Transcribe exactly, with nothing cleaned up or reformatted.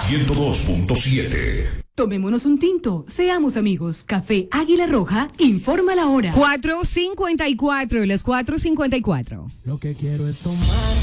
ciento dos punto siete. Tomémonos un tinto, seamos amigos. Café Águila Roja, informa la hora. cuatro cincuenta y cuatro, las cuatro cincuenta y cuatro. Lo que quiero es tomar